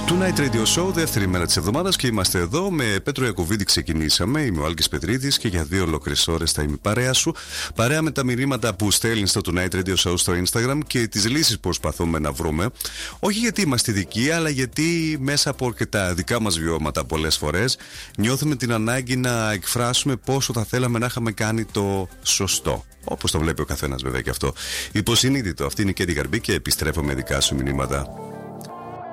Tonight Radio Show, δεύτερη μέρα της εβδομάδας και είμαστε εδώ με Πέτρο Ιακωβίδη. Ξεκινήσαμε. Είμαι ο Άλκης Πετρίδης και για 2 ολόκληρες ώρες θα είμαι παρέα σου. Παρέα με τα μηνύματα που στέλνεις στο Tonight Radio Show στο Instagram και τις λύσεις που προσπαθούμε να βρούμε. Όχι γιατί είμαστε ειδικοί, αλλά γιατί μέσα από και τα δικά μας βιώματα πολλές φορές νιώθουμε την ανάγκη να εκφράσουμε πόσο θα θέλαμε να είχαμε κάνει το σωστό. Όπως το βλέπει ο καθένας βέβαια και αυτό. Υποσυνείδητο. Αυτή είναι η Κέντι Γαρμπή και επιστρέφω με δικά σου μηνύματα.